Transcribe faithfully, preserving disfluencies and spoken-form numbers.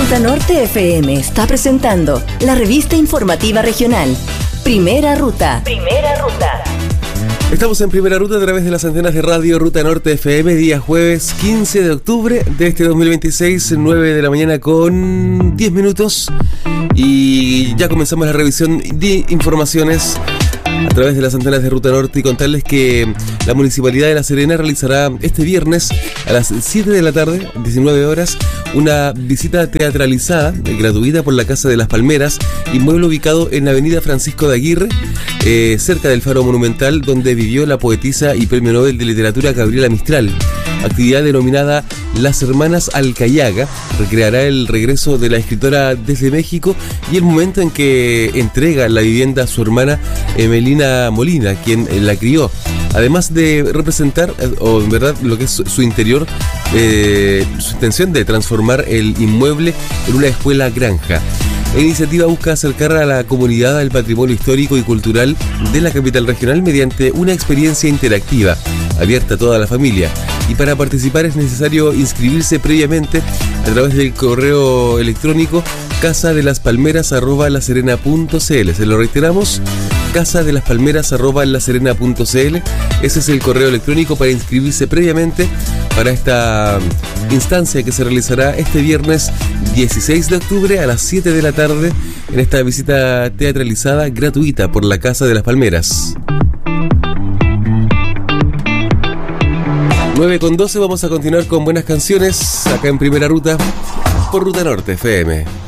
Ruta Norte F M está presentando la revista informativa regional, Primera Ruta. Primera Ruta. Estamos en Primera Ruta a través de las antenas de radio Ruta Norte F M, día jueves quince de octubre de este dos mil veintiséis, nueve de la mañana con diez minutos. Y ya comenzamos la revisión de informaciones a través de las antenas de Ruta Norte y contarles que la Municipalidad de La Serena realizará este viernes a las siete de la tarde, diecinueve horas, una visita teatralizada eh, gratuita por la Casa de las Palmeras, inmueble ubicado en la avenida Francisco de Aguirre, eh, cerca del Faro Monumental, donde vivió la poetisa y premio Nobel de Literatura Gabriela Mistral. Actividad denominada Las Hermanas Alcayaga recreará el regreso de la escritora desde México y el momento en que entrega la vivienda a su hermana Emelina Molina, quien la crió. Además de representar, o en verdad lo que es su interior, eh, su intención de transformar el inmueble en una escuela granja. La iniciativa busca acercar a la comunidad al patrimonio histórico y cultural de la capital regional mediante una experiencia interactiva, abierta a toda la familia. Y para participar es necesario inscribirse previamente a través del correo electrónico casadelaspalmeras arroba laserena punto cl. Se lo reiteramos, casadelaspalmeras arroba laserena punto cl. Ese es el correo electrónico para inscribirse previamente para esta instancia que se realizará este viernes dieciséis de octubre a las siete de la tarde en esta visita teatralizada gratuita por la Casa de las Palmeras. nueve con doce, vamos a continuar con buenas canciones acá en Primera Ruta por Ruta Norte F M.